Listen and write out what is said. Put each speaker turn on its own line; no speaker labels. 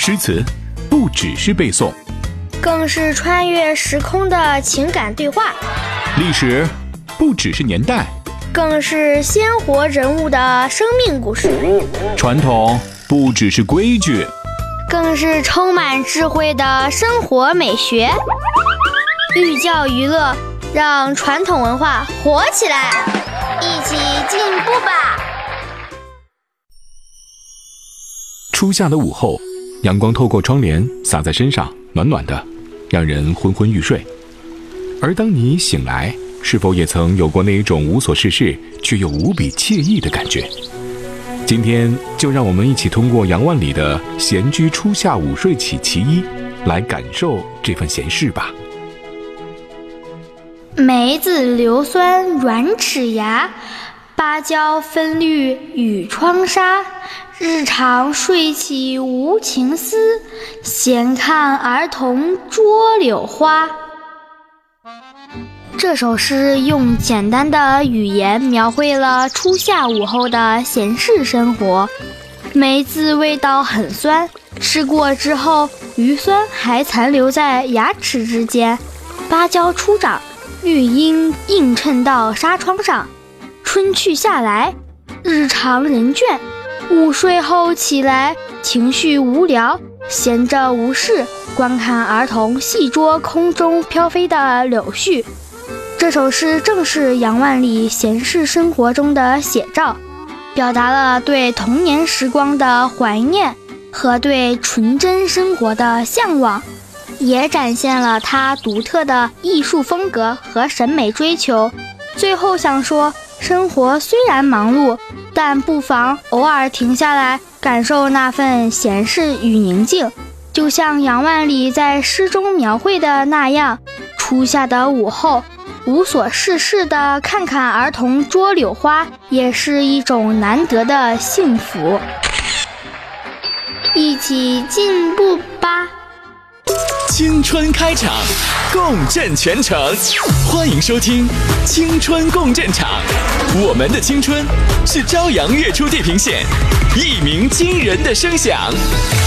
诗词不只是背诵，
更是穿越时空的情感对话；
历史不只是年代，
更是鲜活人物的生命故事；
传统不只是规矩，
更是充满智慧的生活美学。寓教于乐，让传统文化活起来，一起进步吧！
初夏的午后，阳光透过窗帘洒在身上，暖暖的，让人昏昏欲睡。而当你醒来，是否也曾有过那一种无所事事却又无比惬意的感觉？今天就让我们一起通过杨万里的《闲居初夏午睡起其一》来感受这份闲适吧。
梅子硫酸软齿牙，芭蕉分绿与窗纱。日长睡起无情思，闲看儿童捉柳花。这首诗用简单的语言描绘了初夏午后的闲适生活。梅子味道很酸，吃过之后余酸还残留在牙齿之间。芭蕉初长，绿荫映衬到纱窗上。春去夏来，日长人倦，午睡后起来，情绪无聊，闲着无事，观看儿童戏捉空中飘飞的柳絮。这首诗正是杨万里闲适生活中的写照，表达了对童年时光的怀念和对纯真生活的向往，也展现了他独特的艺术风格和审美追求。最后想说，生活虽然忙碌，但不妨偶尔停下来，感受那份闲适与宁静。就像杨万里在诗中描绘的那样，初夏的午后，无所事事的看看儿童捉柳花，也是一种难得的幸福。一起进步吧！
青春开场，共振全城，欢迎收听青春共振场。我们的青春是朝阳跃出地平线，一鸣惊人的声响。